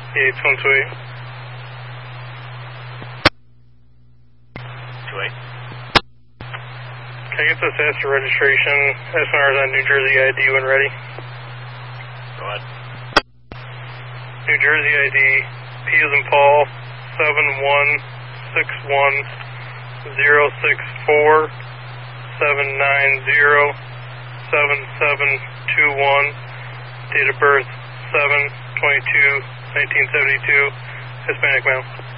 Yeah, it's 128. 28. Can I get this S registration? SNR's on New Jersey ID when ready. Go ahead. New Jersey ID, P as in Paul, 71617907721. Date of birth 7/22/1972. Hispanic male.